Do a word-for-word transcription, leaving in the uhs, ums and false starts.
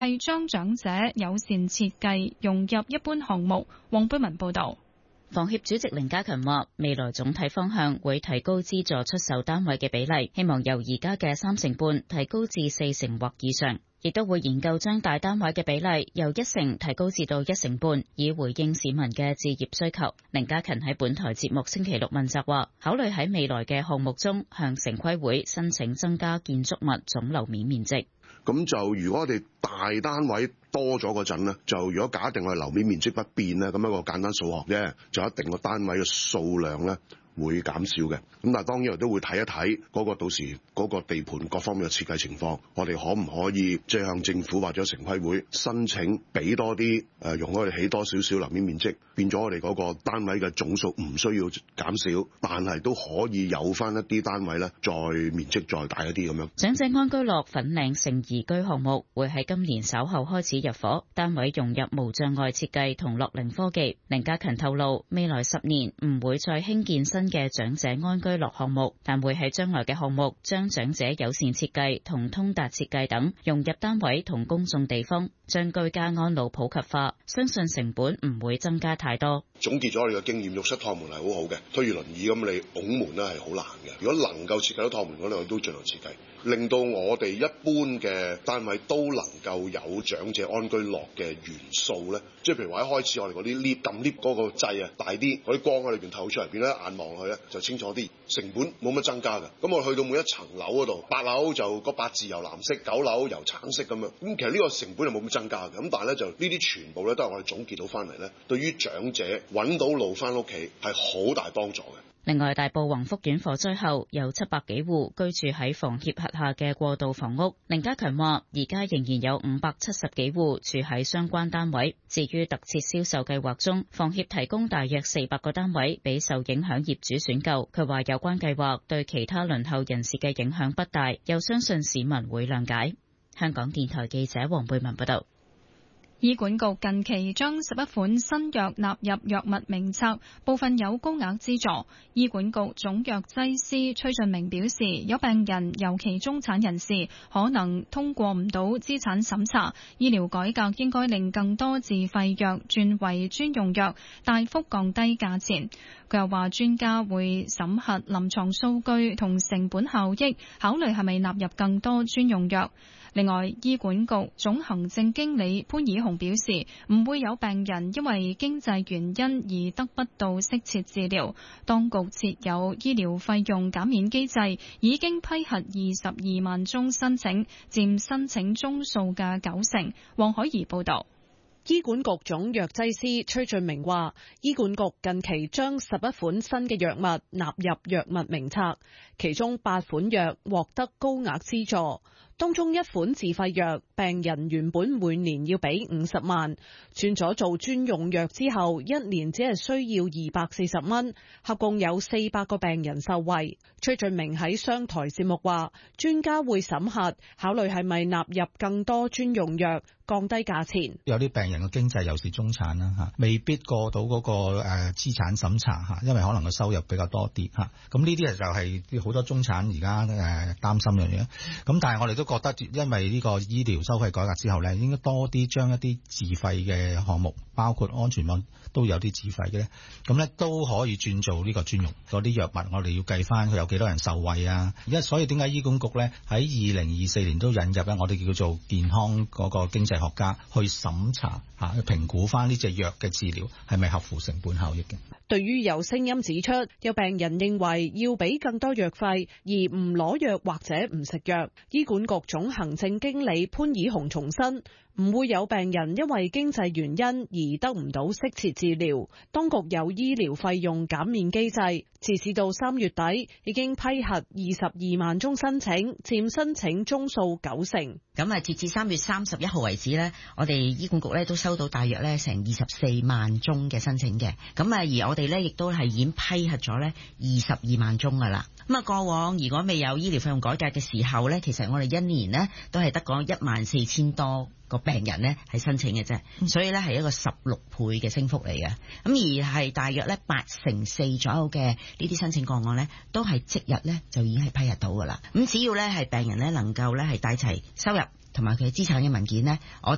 係將長者友善設計融入一般項目。黃貝文報導。 房協主席凌嘉勤話，未來總體方向會提高資助出售單位嘅比例，希望由而家嘅三成半提高至四成或以上，亦都會研究將大單位嘅比例由一成提高至到一成半，以回應市民嘅置業需求。凌嘉勤喺本台節目星期六問責話，考慮喺未來嘅項目中向城規會申請增加建築物總樓面面積。 咁就如果我哋大單位多咗嗰陣咧，就如果假定我哋樓面面積不變咧，咁一個簡單數學啫，就一定個單位嘅數量咧會減少嘅。咁但係當然我都會睇一睇嗰個到時嗰個地盤各方面嘅設計情況，我哋可唔可以即係向政府或者城規會申請俾多啲誒，容許我哋起多少少樓面面積，變咗我哋嗰個單位嘅總數唔需要減少，但係都可以有翻一啲單位咧，再面積再大一啲咁樣。 長者安居樂粉嶺盛宜居項目會喺今年稍後開始入伙，單位融入無障礙設計同樂齡科技。凌嘉勤透露，未來十年唔會再興建新嘅長者安居樂項目，但會喺將來嘅項目將長者友善設計同通達設計等融入單位同公眾地方，將居家安老普及化，相信成本唔會增加太多。 總結咗我哋嘅經驗，浴室趟門係好好嘅，推住輪椅咁你拱門咧係好難嘅。如果能夠設計到趟門嗰度，我哋都盡量設計，令到我哋一般嘅單位都能夠有長者安居樂嘅元素咧。即係譬如話一開始我哋嗰啲 lift 撳 lift 嗰個掣啊大啲，嗰啲光喺裏邊透出嚟，變咧眼望落去咧就清楚啲，成本冇乜增加㗎。咁我去到每一層樓嗰度，八樓就個八字由藍色，九樓由橙色咁樣。咁其實呢個成本係冇乜增加嘅。咁但係咧就呢啲全部咧都係我哋總結到翻嚟咧，對於長者揾到路翻屋企係好大幫助嘅。 另外，大埔宏福苑火災後有七百幾戶居住喺房協轄下嘅過渡房屋。凌嘉勤話，而家仍然有五百七十幾戶住喺相關單位。至於特設銷售計劃中，房協提供大約四百個單位俾受影響業主選購。佢話有關計劃對其他輪候人士嘅影響不大，又相信市民會諒解。香港電台記者黃貝文報道。 醫管局近期將十一款新藥納入藥物名冊，部分有高額資助。醫管局總藥劑師崔俊明表示，有病人尤其中產人士可能通過唔到資產審查，醫療改革應該令更多自費藥轉為專用藥，大幅降低價錢。佢又話專家會審核臨床數據同成本效益，考慮係咪納入更多專用藥。另外，醫管局總行政經理潘以雄表示，唔會有病人因為經濟原因而得不到適切治療。當局設有醫療費用減免機制，已經批核二十二萬宗申請，佔申請宗數嘅九成。黃海怡報導。 醫管局總藥劑師崔俊明話，醫管局近期將十一款新嘅藥物納入藥物名冊，其中八款藥獲得高額資助。當中一款自費藥，病人原本每年要俾五十萬，轉咗做專用藥之後，一年只係需要二百四十蚊，合共有四百個病人受惠。崔俊明喺商台節目話，專家會審核，考慮係咪納入更多專用藥，降低價錢。 有啲病人嘅經濟又是中產啦嚇，未必過到嗰個誒資產審查嚇，因為可能個收入比較多啲嚇。咁呢啲就係好多中產而家誒擔心嘅嘢。咁但係我哋都覺得，因為呢個醫療收費改革之後咧，應該多啲將一啲自費嘅項目，包括安全網都有啲自費嘅咧，咁咧都可以轉做呢個專用嗰啲藥物。我哋要計翻佢有幾多人受惠啊！而家所以點解醫管局咧喺二零二四年都引入咧，我哋叫做健康嗰個經濟學家去審查嚇，去評估翻呢隻藥嘅治療係咪合乎成本效益嘅。 對於有聲音指出，有病人認為要俾更多藥費而唔攞藥或者唔食藥，醫管局總行政經理潘以雄重申，唔會有病人因為經濟原因而得唔到適切治療。當局有醫療費用減免機制，截至到三月底已經批核二十二萬宗申請，佔申請宗數九成。 咁啊，截至三月三十一號為止呢，我哋醫管局咧都收到大約咧成二十四萬宗嘅申請嘅。咁啊，而我哋咧亦都係已經批核咗咧二十二萬宗噶啦。咁啊，過往如果未有醫療費用改革嘅時候咧，其實我哋一年呢都係得講一萬四千多個病人呢係申請嘅啫，所以咧係一個十六倍嘅升幅嚟嘅。咁而係大約咧八成四左右嘅呢啲申請個案呢，都係即日咧就已經係批核到噶啦。咁只要咧係病人咧能夠咧係帶齊收入同埋佢資產嘅文件呢，我哋